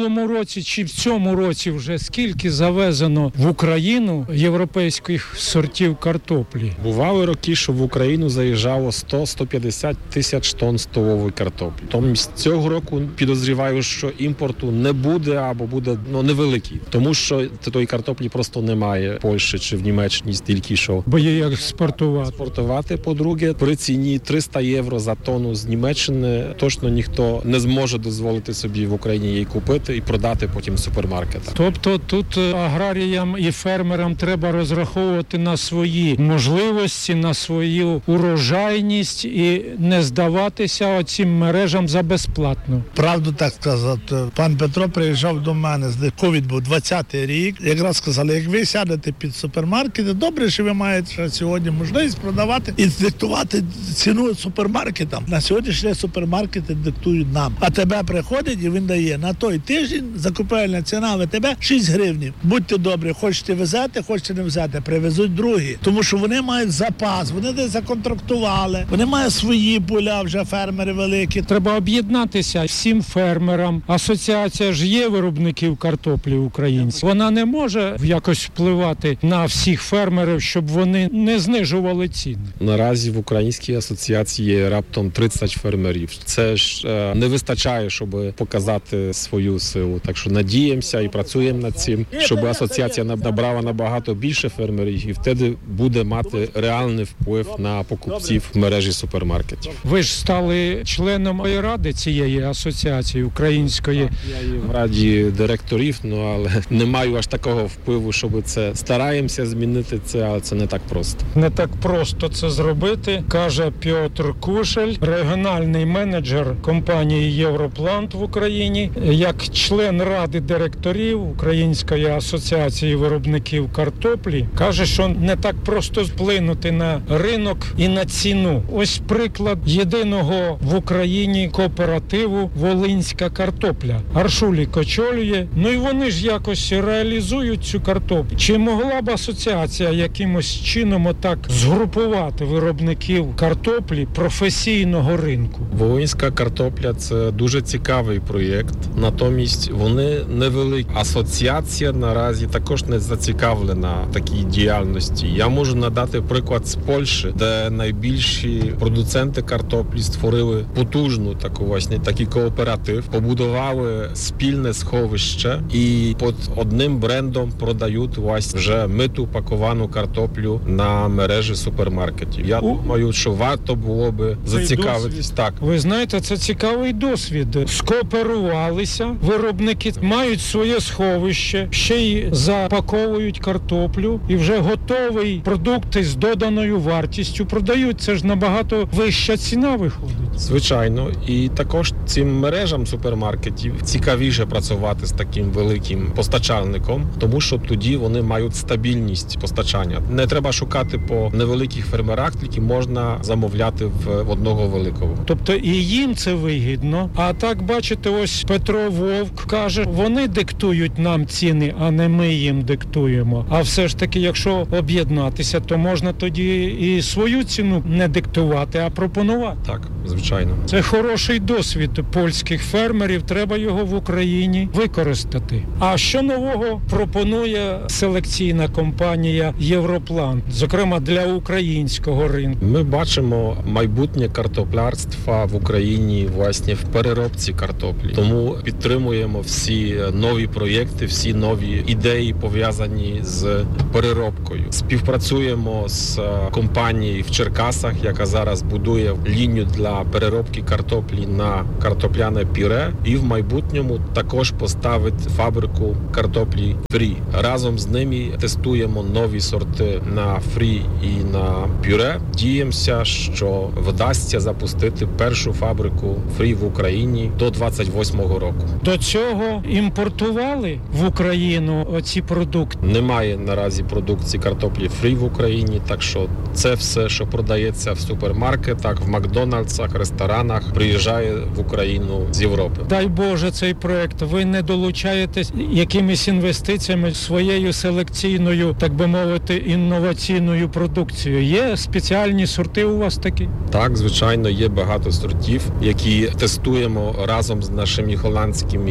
минулому році чи в цьому році вже скільки завезено в Україну європейських сортів картоплі? Бували роки, що в Україну заїжджало сто - сто п'ятдесят тисяч тонн столової картоплі. Тому цього року підозріваю, що імпорту не буде або буде ну, невеликий. Тому що тої картоплі просто немає в Польщі чи в Німеччині стільки, що... Бо є як експортувати. Експортувати. По-друге, при ціні триста євро за тонну з Німеччини точно ніхто не зможе дозволити собі в Україні її купити і продати потім в супермаркетах. Тобто тут аграріям і фермерам треба розраховувати на свої можливості, на свою урожайність і не здаватися оцим мережам за безплатно. Правду так сказати. Пан Петро приїжджав до мене, з ковід був двадцятий рік. Якраз сказали, як ви сядете під супермаркети, добре, що ви маєте сьогодні можливість продавати і диктувати ціну супермаркетам. На сьогоднішній супермаркети диктують нам. А тебе приходить і він дає на той тиждень закупівельна ціна в тебе шість гривень. Будьте добрі, хочете везете, хочете не везете, привезуть другі. Тому що вони мають запас, вони десь законтрактували, вони мають свої поля, вже фермери великі. Треба об'єднатися всім фермерам. Асоціація ж є виробників картоплі українців. Вона не може якось впливати на всіх фермерів, щоб вони не знижували ціни. Наразі в Українській асоціації є раптом тридцять фермерів. Це ж е, не вистачає, щоб показати свою силу. Так що надіємося і працюємо над цим, щоб асоціація набрала набагато більше фермерів і втеді буде мати реальний вплив на покупців в мережі супермаркетів. Ви ж стали членом ради цієї асоціації української. Я є в раді директорів, ну але не маю аж такого впливу, щоб це стараємося змінити це, але це не так просто. Не так просто це зробити, каже Петр Кушель, регіональний менеджер компанії «Європлант» в Україні. Як член ради директорів Української асоціації виробників картоплі, каже, що не так просто вплинути на ринок і на ціну. Ось приклад єдиного в Україні кооперативу «Волинська картопля». Аршулік очолює, ну і вони ж якось реалізують цю картоплю. Чи могла б асоціація якимось чином отак згрупувати виробників картоплі професійного ринку? Волинська картопля – це дуже цікавий проєкт, натомість вони невеликі. Асоціація наразі також не зацікавлена в такій діяльності. Я можу надати приклад з Польщі, де найбільші продуценти картоплі створили потужну таку власне такий кооператив, побудували спільне сховище і під одним брендом продають власне вже миту паковану картоплю на мережі супермаркетів. Я У... думаю, що варто було би зацікавитись. Так. Ви знаєте, це цікавий досвід. Скооперувалися, виробники мають своє сховище, ще й запаковують картоплю і вже готовий продукт з доданою вартістю продають. Це ж набагато вища ціна виходить. Звичайно. І також цим мережам супермаркетів цікавіше працювати з таким великим постачальником, тому що тоді вони мають стабільність постачання. Не треба шукати по невеликих фермерах, тільки можна замовляти в одного великого. Тобто і їм це вигідно. А так, бачите, ось Петро Вовк каже, вони диктують нам ціни, а не ми їм диктуємо. А все ж таки, якщо об'єднатися, то можна тоді і свою ціну не диктувати, а пропонувати. Так, звичайно. Це хороший досвід польських фермерів, треба його в Україні використати. А що нового пропонує селекційна компанія «Європлант», зокрема для українського ринку? Ми бачимо майбутнє картоплярства в Україні власне в переробці картоплі. Тому підтримуємо всі нові проєкти, всі нові ідеї пов'язані з переробкою. Співпрацюємо з компанією в Черкасах, яка зараз будує лінію для переробки картоплі на картопляне пюре, і в майбутньому також поставить фабрику картоплі фрі. Разом з ними тестуємо нові сорти на фрі і на пюре. Діємося, що вдасться запустити першу фабрику фрі в Україні до двадцять восьмого року. До цього імпортували в Україну оці продукти? Немає наразі продукції картоплі фрі в Україні, так що це все, що продається в супермаркетах, в Макдональдсах, ресторанах, приїжджає в Україну з Європи. Дай Боже цей проект. Ви не долучаєтесь якимись інвестиціями своєю селекційною, так би мовити, інноваційною продукцією? Є спеціальні сорти у вас такі? Так, звичайно, є багато сортів, які тестуємо разом з нашими голландськими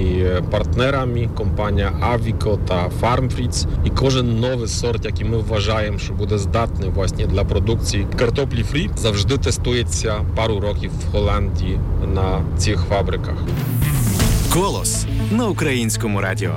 нашими партнерами, компанія Avico та Farmfriends. І кожен новий сорт, який ми вважаємо, що буде здатний власне для продукції картоплі фрі, завжди тестується пару років в Голландії на цих фабриках. «Колос» на Українському радіо.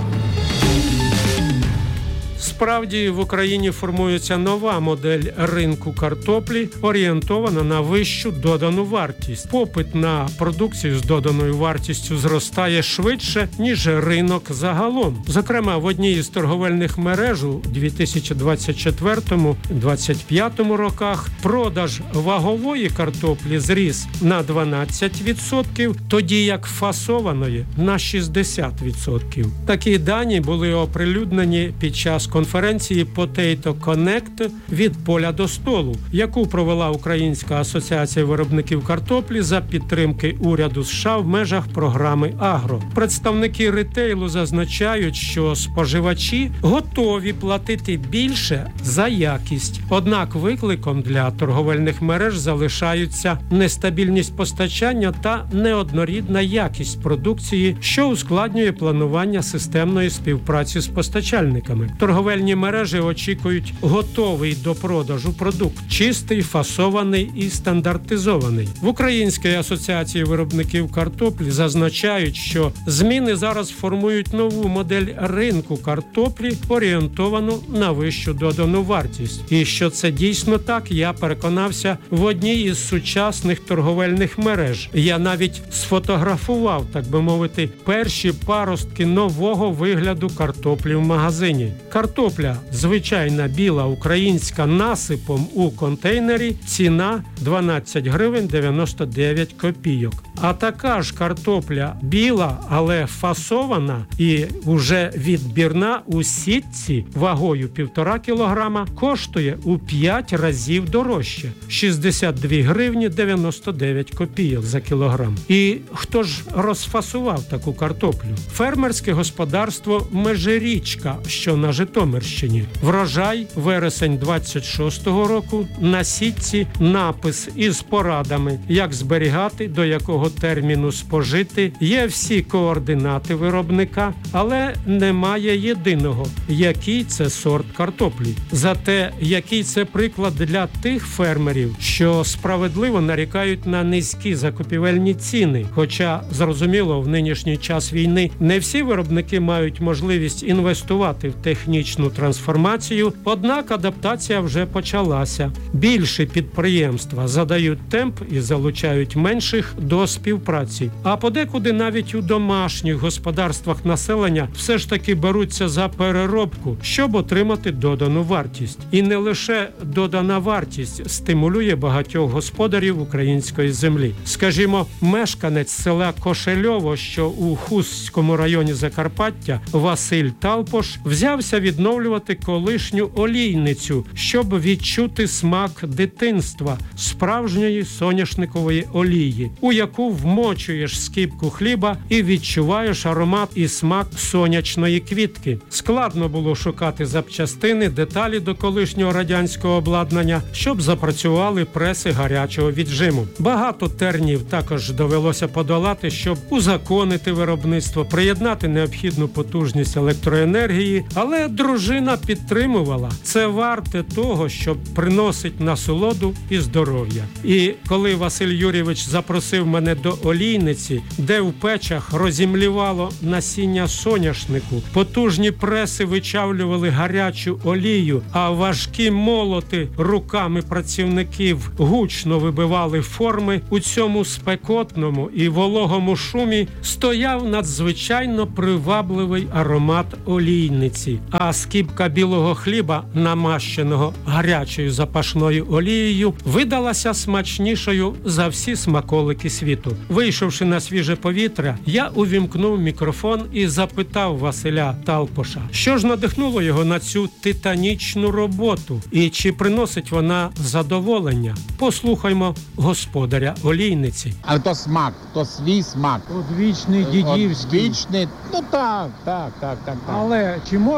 Справді, в Україні формується нова модель ринку картоплі, орієнтована на вищу додану вартість. Попит на продукцію з доданою вартістю зростає швидше, ніж ринок загалом. Зокрема, в одній із торговельних мереж у дві тисячі двадцять четвертому - двадцять п'ятому роках продаж вагової картоплі зріс на дванадцять відсотків, тоді як фасованої – на шістдесят відсотків. Такі дані були оприлюднені під час конференції Potato Connect від поля до столу, яку провела Українська асоціація виробників картоплі за підтримки уряду США в межах програми «Агро». Представники ретейлу зазначають, що споживачі готові платити більше за якість. Однак викликом для торговельних мереж залишаються нестабільність постачання та неоднорідна якість продукції, що ускладнює планування системної співпраці з постачальниками. Торговельні мережі очікують готовий до продажу продукт, чистий, фасований і стандартизований. В Українській асоціації виробників картоплі зазначають, що зміни зараз формують нову модель ринку картоплі, орієнтовану на вищу додану вартість. І що це дійсно так, я переконався в одній із сучасних торговельних мереж. Я навіть сфотографував, так би мовити, перші паростки нового вигляду картоплі в магазині. Картопля звичайна біла українська насипом у контейнері, ціна дванадцять гривень дев'яносто дев'ять копійок. А така ж картопля біла, але фасована і уже відбірна у сітці вагою півтора кілограма коштує у п'ять разів дорожче – шістдесят дві гривні дев'яносто дев'ять копійок за кілограм. І хто ж розфасував таку картоплю? Фермерське господарство «Межирічка», що на Житомирщині. Врожай вересень двадцять шостого року, на сітці напис із порадами, як зберігати, до якого терміну спожити. Є всі координати виробника, але немає єдиного, який це сорт картоплі. Зате, який це приклад для тих фермерів, що справедливо нарікають на низькі закупівельні ціни. Хоча, зрозуміло, в нинішній час війни не всі виробники мають можливість інвестувати в технічну трансформацію, однак адаптація вже почалася. Більші підприємства задають темп і залучають менших до співпраці. А подекуди навіть у домашніх господарствах населення все ж таки беруться за переробку, щоб отримати додану вартість. І не лише додана вартість стимулює багатьох господарів української землі. Скажімо, мешканець села Кошельово, що у Хустському районі Закарпаття, Василь Талпош, взявся відновлювати колишню олійницю, щоб відчути смак дитинства, справжньої соняшникової олії, у яку вмочуєш скибку хліба і відчуваєш аромат і смак сонячної квітки. Складно було шукати запчастини, деталі до колишнього радянського обладнання, щоб запрацювали преси гарячого віджиму. Багато тернів також довелося подолати, щоб узаконити виробництво, приєднати необхідну потужність електроенергії, але дружина підтримувала. Це варте того, щоб приносить насолоду і здоров'я. І коли Василь Юрійович запросив мене до олійниці, де в печах розімлівало насіння соняшнику, потужні преси вичавлювали гарячу олію, а важкі молоти руками працівників гучно вибивали форми, у цьому спекотному і вологому шумі стояв надзвичайно привабливий аромат олійниці, а скибка білого хліба, намащеного гарячою запашною олією, видалася смачнішою за всі смаколики світу. Вийшовши на свіже повітря, я увімкнув мікрофон і запитав Василя Талпоша, що ж надихнуло його на цю титанічну роботу і чи приносить вона задоволення. Послухаймо господаря олійниці. А то смак, то свій смак. Одвічний, дідівський. Одвічний, ну так, так, так, так, так. Але чи можна на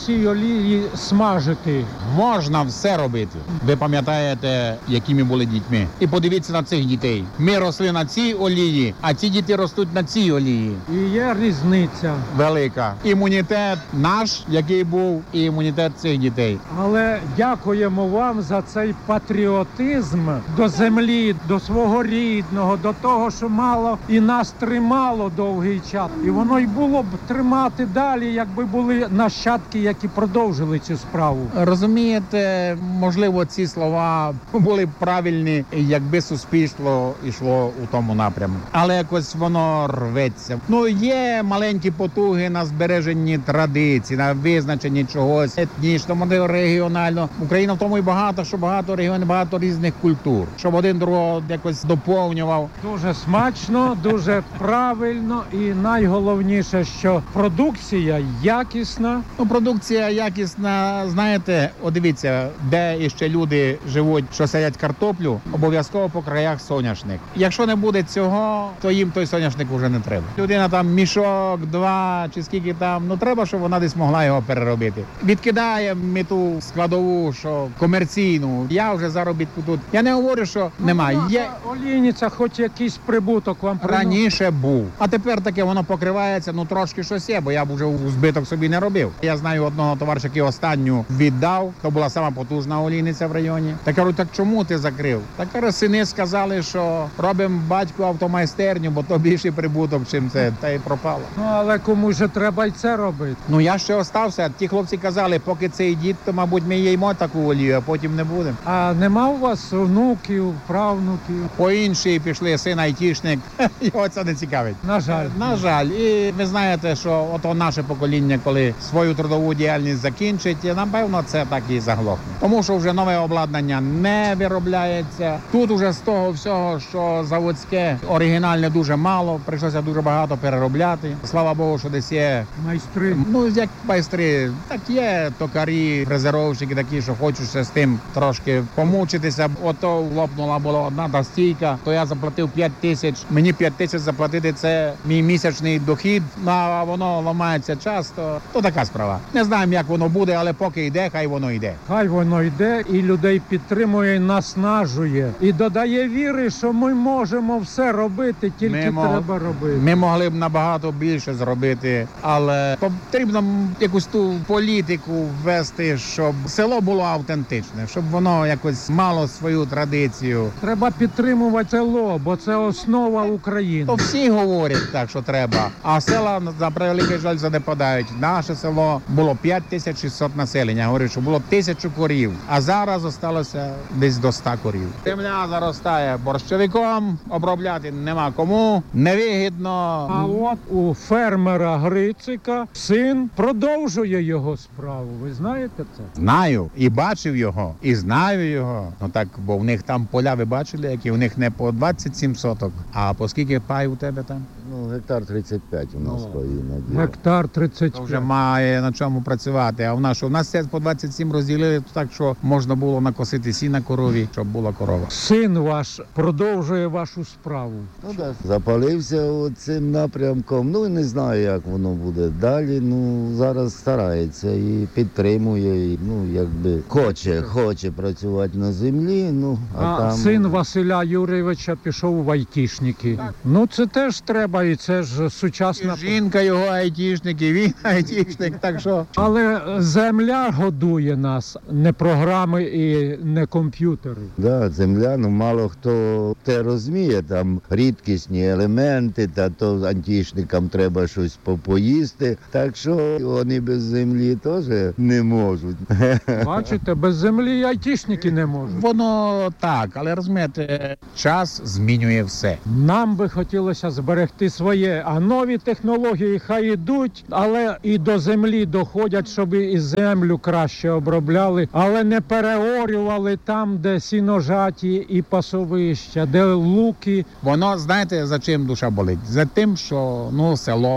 цій олії смажити? Можна все робити. Ви пам'ятаєте, якими були дітьми. І подивіться на цих дітей. Ми росли на цій олії, а ці діти ростуть на цій олії. І є різниця. Велика. Імунітет наш, який був, і імунітет цих дітей. Але дякуємо вам за цей патріотизм до землі, до свого рідного, до того, що мало і нас тримало довгий час. І воно й було б тримати далі, якби були нащадки, які продовжили цю справу. Розумієте, можливо, ці слова були б правильні, якби суспільство йшло у тому напрямку. Але якось воно рветься. Ну, є маленькі потуги на збереженні традицій, на визначенні чогось етнічно, регіонально. Україна в тому і багато, що багато регіонів, багато різних культур, щоб один другого якось доповнював. Дуже смачно, дуже правильно і найголовніше, що продукція якісна. Ну, продукція якісна, знаєте, от дивіться, де іще люди живуть, що садять картоплю, обов'язково по краях соняшник. Якщо не буде цього, то їм той соняшник вже не треба. Людина там мішок, два чи скільки там, ну треба, щоб вона десь могла його переробити. Відкидає ми ту складову, що комерційну. Я вже заробітку тут. Я не говорю, що немає. Є олійниця, хоч якийсь прибуток вам приносить? Раніше був. А тепер таке воно покривається, ну трошки щось є, бо я б вже збиток собі не робив. Я знаю одного товариша, який останню віддав, то була сама потужна олійниця в районі. Так кажу, так чому ти закрив? Так кажу, сини сказали, що робимо батьку автомайстерню, бо то більший прибуток, чим це, та й пропало. Ну, але комусь же треба й це робити. Ну, я ще остався. Ті хлопці казали, поки цей дід, то, мабуть, ми їмо таку олію, а потім не будемо. А нема у вас внуків, правнуків? По іншій пішли, син айтішник. Його це не цікавить. На жаль. На жаль. І ви знаєте, що ото наше покоління, коли свою трудову діяльність закінчить, напевно, це так і заглохне. Тому що вже нове обладнання не виробляється. Тут уже з того всього, що заводське, оригінальне дуже мало, прийшлося дуже багато переробляти. Слава Богу, що десь є майстри. Ну, як майстри, так є токарі, фрезеровщики такі, що хочуть ще з тим трошки помучитися. Ото лопнула була одна та стійка, то я заплатив п'ять тисяч. Мені п'ять тисяч заплатити, це мій місячний дохід, а воно ламається часто. То така справа. Не знаємо, як воно буде, але поки йде, хай воно йде. Хай воно йде і людей підтримує, наснажує. І додає віри, що ми можемо все робити, тільки ми треба мог... робити. Ми могли б набагато більше зробити, але потрібно якусь ту політику ввести, щоб село було автентичне, щоб воно якось мало свою традицію. Треба підтримувати село, бо це основа України. То всі говорять так, що треба, а села, за превеликий жаль, занепадають. Наше село було п'ять тисяч шістсот населення, говорю, що було тисячу корів, а зараз залишилося десь до ста корів. Земля заростає борщовиком, обробляти нема кому, невигідно. А от у фермера Грицика син продовжує його справу. Ви знаєте це? Знаю. І бачив його, і знаю його. Ну так, бо в них там поля, ви бачили, які у них не по двадцять сім соток, а по скільки пай у тебе там? Ну, гектар тридцять п'ять у нас ну, поїде. Гектар тридцять п'ять. Вже має на чому працювати. А в нас, що? У нас все по двадцять сім розділили так, що можна було накосити сіна корові, щоб була корова. Син ваш продовжує вашу справу. Ну так, запалився цим напрямком. Ну, не знаю, як воно буде далі. Ну, зараз старається і підтримує, і, ну, якби хоче, хоче працювати на землі. Ну, а, а там... син Василя Юрійовича пішов в айтішники. Так. Ну, це теж треба, і це ж сучасна... І жінка його айтішник, і він айтішник, так що... Але земля годує нас, не програми і не комп'ютери. Так, да, земля, ну мало хто те розуміє, там рідкісні елементи, та то айтішникам треба щось попоїсти, так що вони без землі теж не можуть. Бачите, без землі і айтішники не можуть. Воно так, але розумієте, час змінює все. Нам би хотілося зберегти своє, а нові технології хай ідуть, але і до землі доходять, щоб і землю краще обробляли, але не переорювали там, де сіножаті і пасовища, де луки. Воно, знаєте, за чим душа болить? За тим, що, ну, село,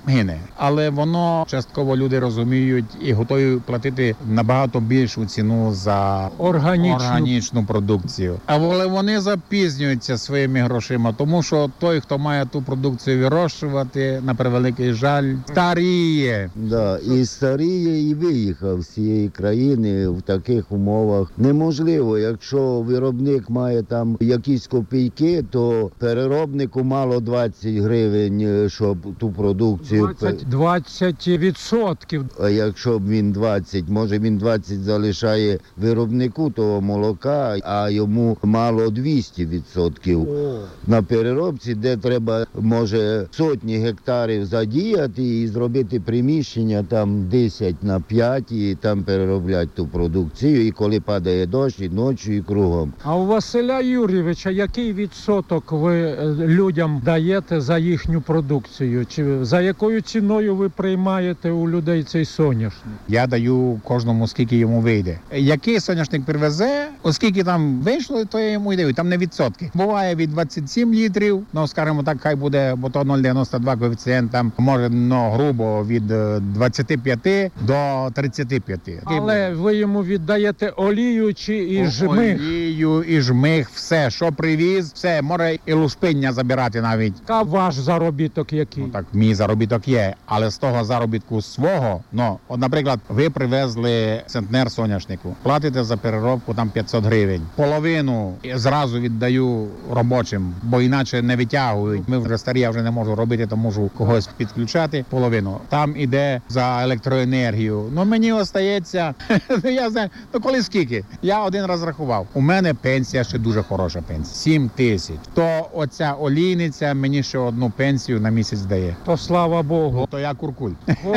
гине. Але воно частково люди розуміють і готові платити набагато більшу ціну за Органічну. органічну продукцію. Але вони запізнюються своїми грошима, тому що той, хто має ту продукцію вирощувати, на превеликий жаль, старіє. Да, і старіє, і виїхав з цієї країни в таких умовах. Неможливо, якщо виробник має там якісь копійки, то переробнику мало двадцять гривень, щоб ту продукцію... двадцять відсотків. А якщо б він двадцять, може він двадцять залишає виробнику того молока, а йому мало двісті відсотків. На переробці, де треба, може, сотні гектарів задіяти і зробити приміщення там десять на п'ять і там переробляти ту продукцію, і коли падає дощ, і ночі, і кругом. А у Василя Юрійовича який відсоток ви людям даєте за їхню продукцію? Чи за якою ціною ви приймаєте у людей цей соняшник? Я даю кожному, скільки йому вийде. Який соняшник привезе, оскільки там вийшло, то я йому й даю. Там не відсотки. Буває від двадцять сім літрів, ну, скажімо так, хай буде, бо то нуль дев'яносто два коефіцієнт, там може, ну, грубо, від двадцять п'ять до тридцять п'ять. Але ви йому віддаєте олію чи і жмих? Олію, і жмих, все, що привіз, все, може і лушпиння забирати навіть. А ваш заробіток який? Ну, так, мій заробіток є, але з того заробітку свого, ну, от, наприклад, ви привезли центнер соняшнику, платите за переробку там п'ятсот гривень. Половину зразу віддаю робочим, бо іначе не витягують. Ми вже старі, я вже не можу робити, то можу когось підключати. Половину. Там іде за електроенергію. Ну, мені остається, я знаю, ну коли скільки? Я один раз рахував. У мене пенсія ще дуже хороша пенсія. сім тисяч. То оця олійниця мені ще одну пенсію на місяць дає. То слава Богу. То я куркуль.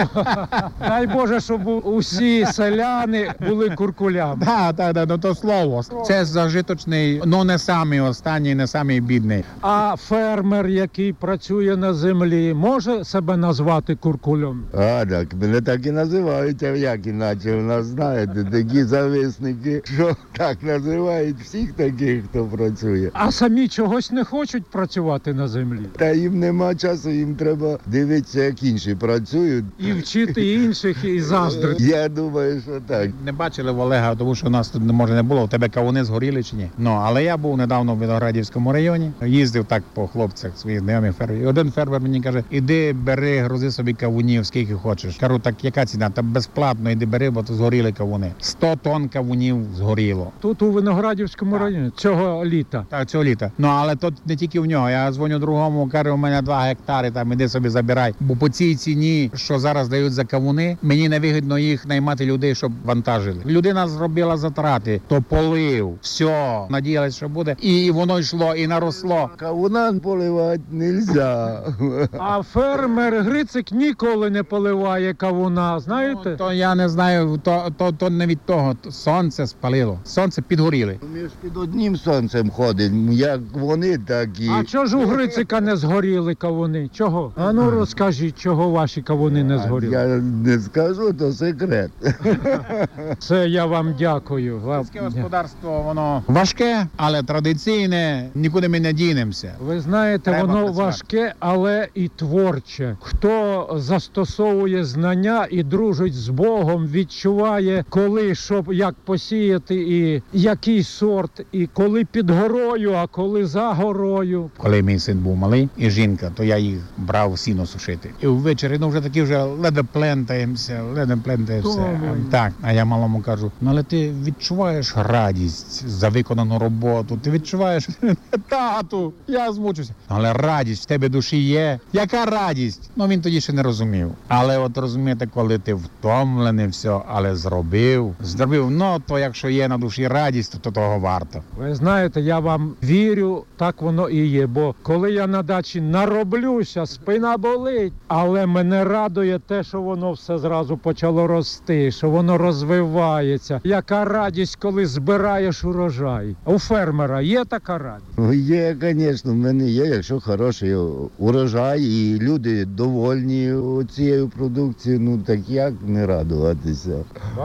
Дай Боже, щоб усі селяни були куркулями. Так, так, так, ну то слово. Це зажиточний, ну не самий останній, не самий бідний. А фермер, який працює на землі, може себе назвати куркулем? А, так, мене так і називають, а як іначе у нас, знаєте, такі зависники, що так називають всіх таких, хто працює. А самі чогось не хочуть працювати на землі? Та їм нема часу, їм треба дивитися, як інші працюють. І вчити інших, і заздрити. Я думаю, що так. Не бачили в Олега, тому що у нас тут, може, не було. У тебе кавуни згоріли чи ні? Ну, але я був недавно в Виноградівському районі, їздив так по хлопцях своїх знайомих фермерів. І один фермер мені каже, іди, бери, грузи собі кавунів, скільки хочеш. Кажу, так яка ціна? Та безплатно, іди бери, бо то згоріли кавуни. сто тонн кавунів згоріло. Тут у Виноградівському так. районі, цього літа? Так, цього літа. Ну, але тут не тільки в нього. Я дзвоню другому, кажу, у мене два гектари, там, іди собі забирай. Бо по цій ціні, що зараз дають за кавуни, мені не вигідно їх наймати людей, щоб вантажили. Людина зробила затрати, то полив, все, надіялась, що буде. І воно йшло, і наросло. Кавуна поливати нельзя. А фермер Грицик ніколи не поливає кавуна, знаєте? Ну, то я не знаю, то, то, то не від того. Сонце спалило, сонце підгоріли. Ми ж під одним сонцем ходимо, як вони, так і... А чого ж у Грицика не згоріли кавуни? Чого? А ну розкажіть, чого ваші кавуни не згоріли? Я не скажу, то секрет. Це я вам дякую. Сільське господарство, воно важке, але традиційне, нікуди ми не дінемося. Ви знаєте, Треба воно працювати. важке, але і творче. Хто застосовує знання і дружить з Богом, відчуває, коли, що, як посіяти, і який сорт, і коли під горою, а коли за горою. Коли мій син був малий і жінка, то я їх брав сіно сушити. І ввечері, ну вже такі вже ледве плентаємося, ледве плентаємося. Так, а я малому кажу, ну але ти відчуваєш радість за виконану роботу, ти відчуваєш, тату, я змучуся. Але радість в тебе душі є. Яка радість? Ну він тоді ще не розумів. Але от розумієте, коли ти втомлений все, але зробив, зробив, ну то якщо є на душі радість, то того варто. Ви знаєте, я вам вірю, так воно і є, бо коли я на дачі нароблюся, спина болить, але мене радує те, що воно все зразу почало рости, що воно розвивається. Яка радість, коли збираєш урожай. У фермера є така радість? Є, звісно, в мене є, якщо хороший урожай і люди довольні цією продукцією, ну так як не радуватися?